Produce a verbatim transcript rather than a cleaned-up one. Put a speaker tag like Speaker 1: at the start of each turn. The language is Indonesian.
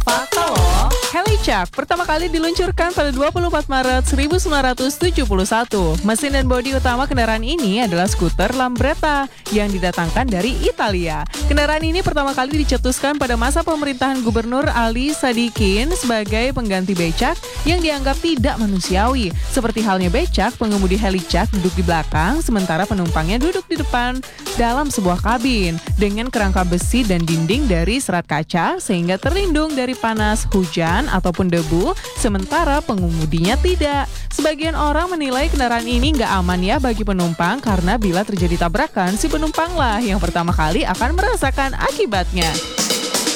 Speaker 1: Fakta loh. Helichak pertama kali diluncurkan pada dua puluh empat Maret seribu sembilan ratus tujuh puluh satu. Mesin dan bodi utama kendaraan ini adalah skuter Lambretta yang didatangkan dari Italia. Kendaraan ini pertama kali dicetuskan pada masa pemerintahan Gubernur Ali Sadikin sebagai pengganti becak yang dianggap tidak manusiawi. Seperti halnya becak, pengemudi Helichak duduk di belakang sementara penumpangnya duduk di depan dalam sebuah kabin dengan kerangka besi dan dinding dari serat kaca sehingga terlindung dari panas, hujan, ataupun debu, sementara pengemudinya tidak. Sebagian orang menilai kendaraan ini nggak aman ya bagi penumpang karena bila terjadi tabrakan, si penumpanglah yang pertama kali akan merasakan akibatnya.